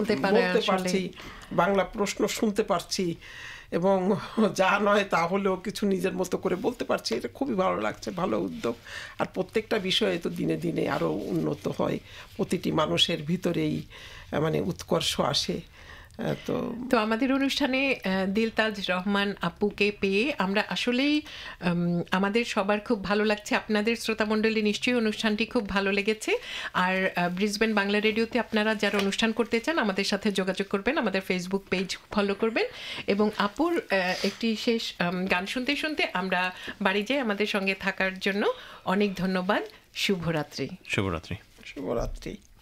বলতে পারছি, বাংলা প্রশ্ন শুনতে পারছি, এবং যা নয় তা হলেও কিছু নিজের মতো করে বলতে পারছি। এটা খুবই ভালো লাগছে, ভালো উদ্যোগ। আর প্রত্যেকটা বিষয়ে তো দিনে দিনে আরও উন্নত হয়, প্রতিটি মানুষের ভিতরেই মানে উৎকর্ষ আসে। তো আমাদের অনুষ্ঠানে দিলতাজ রহমান আপুকে পেয়ে আমরা আসলেই আমাদের সবার খুব ভালো লাগছে। আপনাদের শ্রোতামণ্ডলী নিশ্চয়ই অনুষ্ঠানটি খুব ভালো লেগেছে। আর ব্রিসবেন বাংলা রেডিওতে আপনারা যারা অনুষ্ঠান করতে চান আমাদের সাথে যোগাযোগ করবেন, আমাদের ফেসবুক পেজ ফলো করবেন। এবং আপুর একটি শেষ গান শুনতে শুনতে আমরা বাড়ি যাই। আমাদের সঙ্গে থাকার জন্য অনেক ধন্যবাদ। শুভরাত্রি। শুভরাত্রি। শুভরাত্রি।